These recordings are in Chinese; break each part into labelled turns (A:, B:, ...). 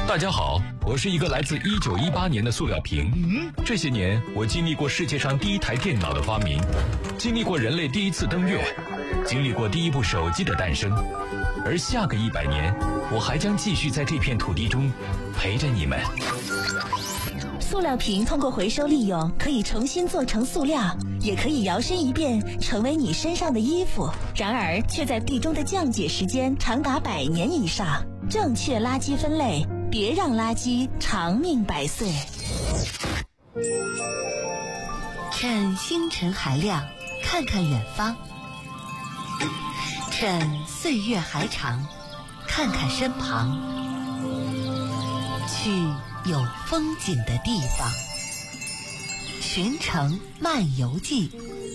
A: 大家好，我是一个来自1918年的塑料瓶。这些年，我经历过世界上第一台电脑的发明，经历过人类第一次登月，经历过第一部手机的诞生。而下个100年，我还将继续在这片土地中陪着你们。
B: 塑料瓶通过回收利用，可以重新做成塑料，也可以摇身一变成为你身上的衣服。然而，却在地中的降解时间长达100年以上。正确垃圾分类，别让垃圾长命百岁。
C: 趁星辰还亮，看看远方；趁岁月还长，看看身旁。去有风景的地方，寻城漫游记。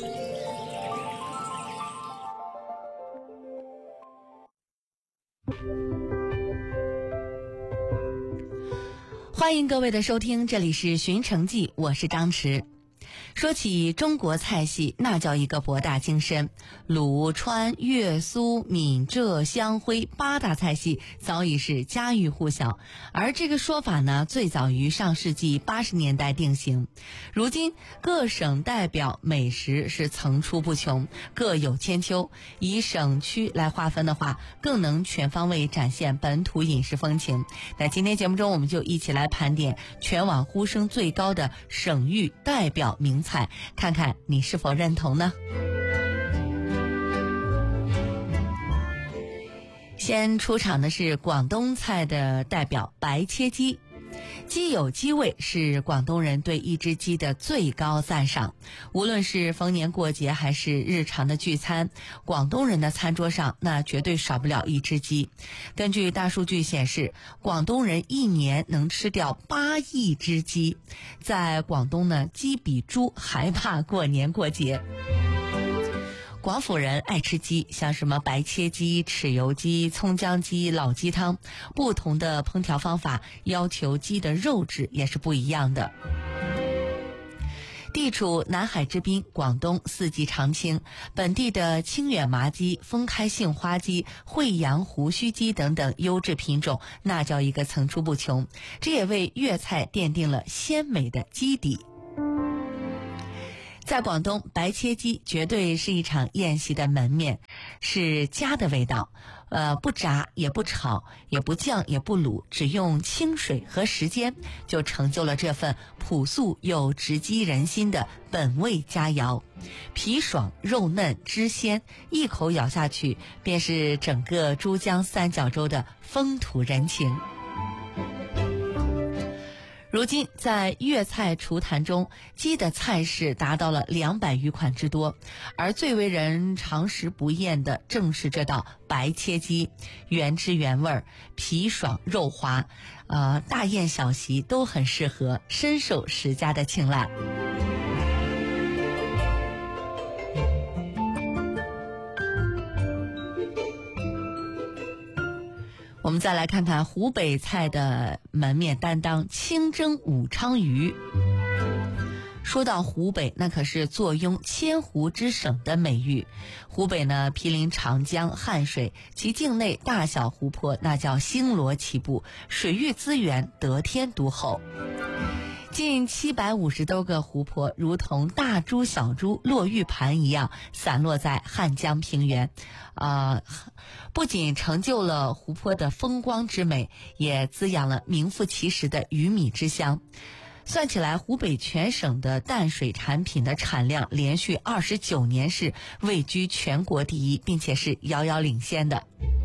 C: 欢迎各位的收听，这里是寻城记，我是张弛。说起中国菜系，那叫一个博大精深，鲁川粤苏闽浙湘徽8大菜系早已是家喻户晓。而这个说法呢，最早于上世纪80年代定型。如今各省代表美食是层出不穷，各有千秋。以省区来划分的话，更能全方位展现本土饮食风情。那今天节目中，我们就一起来盘点全网呼声最高的省域代表名菜，看看你是否认同呢？先出场的是广东菜的代表白切鸡。鸡有鸡味是广东人对一只鸡的最高赞赏。无论是逢年过节还是日常的聚餐，广东人的餐桌上那绝对少不了一只鸡。根据大数据显示，广东人一年能吃掉8亿只鸡。在广东呢，鸡比猪还怕过年过节。广府人爱吃鸡，像什么白切鸡、豉油鸡、葱姜鸡、老鸡汤，不同的烹调方法要求鸡的肉质也是不一样的。地处南海之滨，广东四季常青，本地的清远麻鸡、封开杏花鸡、惠阳胡须鸡等等优质品种，那叫一个层出不穷，这也为粤菜奠定了鲜美的基底。在广东，白切鸡绝对是一场宴席的门面，是家的味道。不炸也不炒也不酱也不卤，只用清水和时间，就成就了这份朴素又直击人心的本味佳肴。皮爽肉嫩汁鲜，一口咬下去便是整个珠江三角洲的风土人情。如今在粤菜厨坛中，鸡的菜式达到了200余款之多，而最为人常食不厌的正是这道白切鸡，原汁原味，皮爽肉滑，大宴小席都很适合，深受食家的青睐。我们再来看看湖北菜的门面担当清蒸武昌鱼。说到湖北，那可是坐拥千湖之省的美誉。湖北呢，毗邻长江、汉水，其境内大小湖泊那叫星罗棋布，水域资源得天独厚。近750多个湖泊如同大珠小珠落玉盘一样散落在汉江平原，不仅成就了湖泊的风光之美，也滋养了名副其实的鱼米之乡。算起来，湖北全省的淡水产品的产量连续29年是位居全国第一，并且是遥遥领先的。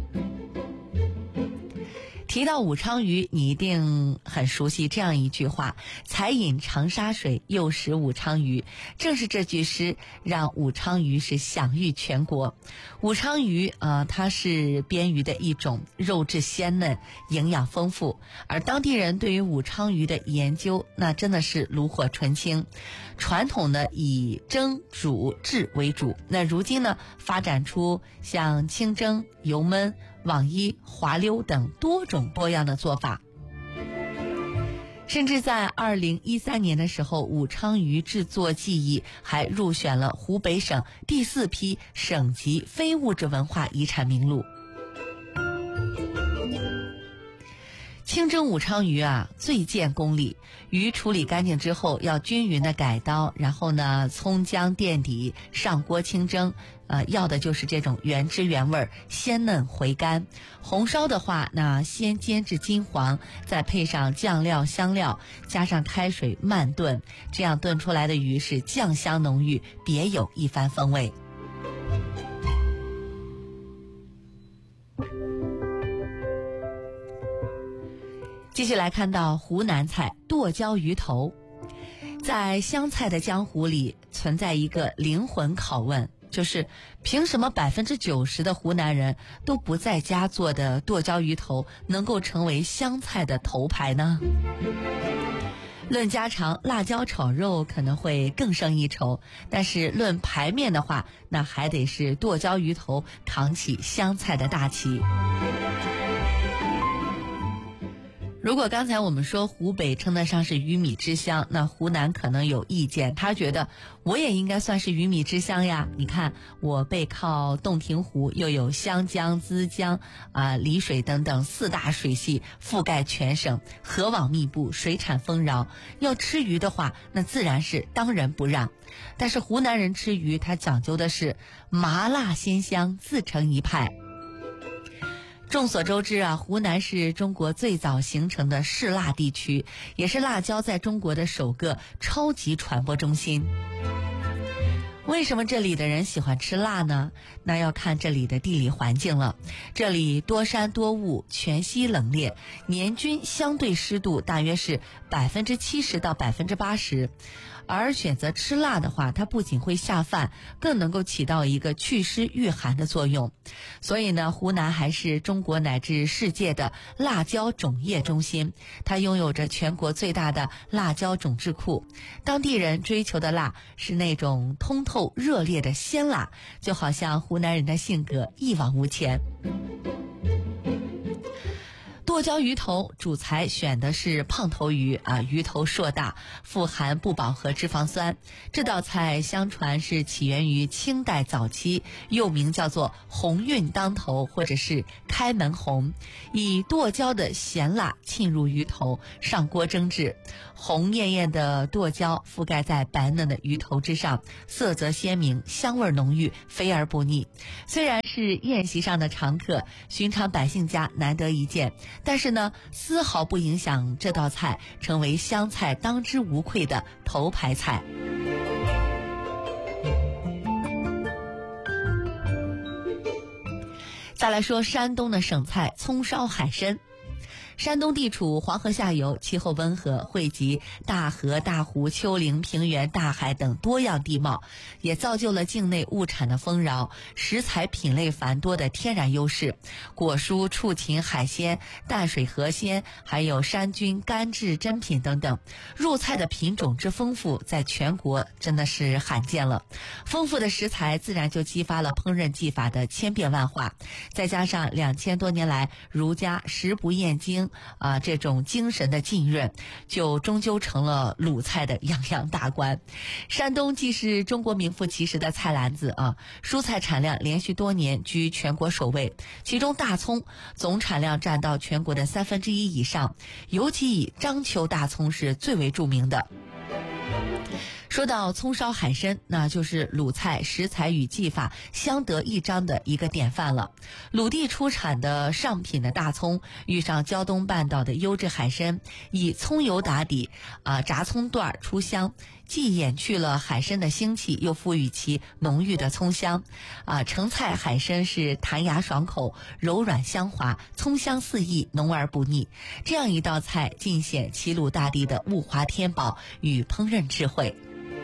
C: 提到武昌鱼，你一定很熟悉这样一句话：才饮长沙水，又食武昌鱼。正是这句诗让武昌鱼是享誉全国。武昌鱼它是边鱼的一种，肉质鲜嫩，营养丰富。而当地人对于武昌鱼的研究，那真的是炉火纯青。传统呢以蒸、煮、制为主，那如今呢发展出像清蒸、油焖、网衣、滑溜等多种多样的做法。甚至在2013年的时候，武昌鱼制作技艺还入选了湖北省第4批省级非物质文化遗产名录。 清蒸武昌鱼啊，最见功力。鱼处理干净之后，要均匀的改刀，然后呢，葱姜垫底，上锅清蒸。要的就是这种原汁原味、鲜嫩回甘。红烧的话，那先煎至金黄，再配上酱料、香料，加上开水慢炖，这样炖出来的鱼是酱香浓郁，别有一番风味。继续来看到湖南菜剁椒鱼头。在湘菜的江湖里存在一个灵魂拷问，就是凭什么90%的湖南人都不在家做的剁椒鱼头能够成为湘菜的头牌呢？论家常，辣椒炒肉可能会更胜一筹，但是论牌面的话，那还得是剁椒鱼头扛起湘菜的大旗。如果刚才我们说湖北称得上是鱼米之乡，那湖南可能有意见，他觉得我也应该算是鱼米之乡呀。你看我背靠洞庭湖，又有湘江、资江、丽水等等4大水系覆盖全省，河网密布，水产丰饶。要吃鱼的话，那自然是当仁不让。但是湖南人吃鱼，他讲究的是麻辣鲜香，自成一派。众所周知啊，湖南是中国最早形成的嗜辣地区，也是辣椒在中国的首个超级传播中心。为什么这里的人喜欢吃辣呢？那要看这里的地理环境了。这里多山多雾，全息冷冽，年均相对湿度大约是70%到80%。而选择吃辣的话，它不仅会下饭，更能够起到一个祛湿御寒的作用。所以呢，湖南还是中国乃至世界的辣椒种业中心，它拥有着全国最大的辣椒种质库。当地人追求的辣是那种通透热烈的鲜辣，就好像湖南人的性格一往无前。剁椒鱼头主材选的是胖头鱼鱼头硕大，富含不饱和脂肪酸。这道菜相传是起源于清代早期，又名叫做鸿运当头或者是开门红，以剁椒的咸辣浸入鱼头，上锅蒸制。红艳艳的剁椒覆盖在白嫩的鱼头之上，色泽鲜明，香味浓郁，肥而不腻。虽然是宴席上的常客，寻常百姓家难得一见，但是呢，丝毫不影响这道菜成为湘菜当之无愧的头牌菜。再来说山东的省菜葱烧海参。山东地处黄河下游，气候温和，汇集大河、大湖、丘陵、平原、大海等多样地貌，也造就了境内物产的丰饶，食材品类繁多的天然优势。果蔬、畜禽、海鲜、淡水河鲜，还有山菌、干制珍品等等，入菜的品种之丰富，在全国真的是罕见了。丰富的食材自然就激发了烹饪技法的千变万化，再加上2000多年来儒家食不厌精这种精神的浸润，就终究成了鲁菜的样样大关。山东既是中国名副其实的菜篮子蔬菜产量连续多年居全国首位，其中大葱总产量占到全国的1/3以上，尤其以章丘大葱是最为著名的。说到葱烧海参，那就是鲁菜食材与技法相得益彰的一个典范了。鲁地出产的上品的大葱，遇上胶东半岛的优质海参，以葱油打底炸葱段出香，既掩去了海参的腥气，又赋予其浓郁的葱香成菜海参是弹牙爽口，柔软香滑，葱香四溢，浓而不腻。这样一道菜尽显齐鲁大地的物华天宝与烹饪智慧。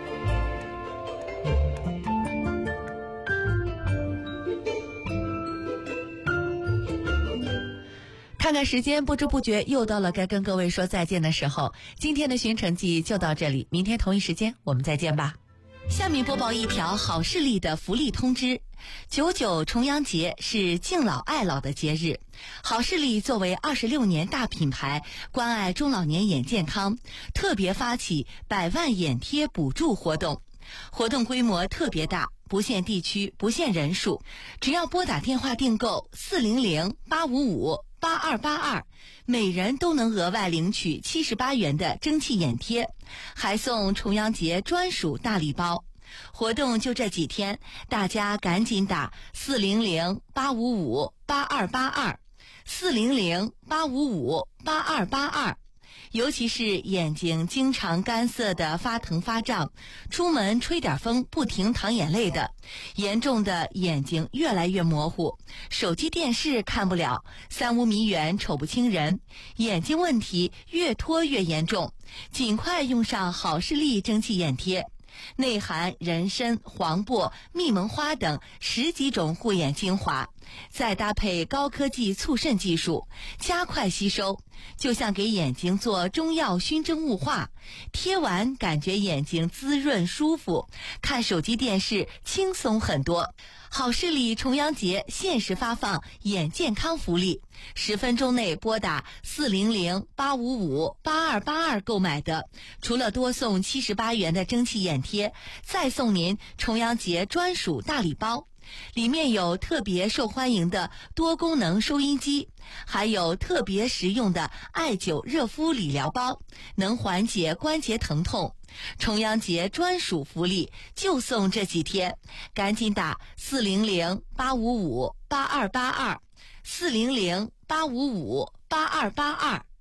C: 看看时间，不知不觉又到了该跟各位说再见的时候。今天的寻城记就到这里，明天同一时间我们再见吧。下面播报一条好视力的福利通知。99重阳节是敬老爱老的节日，好视力作为26年大品牌，关爱中老年眼健康，特别发起100万眼贴补助活动。活动规模特别大，不限地区，不限人数，只要拨打电话订购400-855 8282，每人都能额外领取78元的蒸汽眼贴，还送重阳节专属大礼包。活动就这几天，大家赶紧打400-855-8282，400-855-8282。尤其是眼睛经常干涩的发疼发胀，出门吹点风不停淌眼泪的，严重的眼睛越来越模糊，手机电视看不了，3无迷远瞅不清人，眼睛问题越拖越严重，尽快用上好视力蒸汽眼贴。内含人参、黄柏、蜜蒙花等10几种护眼精华，再搭配高科技促渗技术，加快吸收，就像给眼睛做中药熏蒸雾化，贴完感觉眼睛滋润舒服，看手机电视轻松很多。好视力重阳节限时发放眼健康福利，10分钟内拨打400-855-8282购买的，除了多送78元的蒸汽眼贴，再送您重阳节专属大礼包，里面有特别受欢迎的多功能收音机，还有特别实用的艾灸热敷理疗包，能缓解关节疼痛。重阳节专属福利就送这几天，赶紧打400-855-8282，400-855-8282。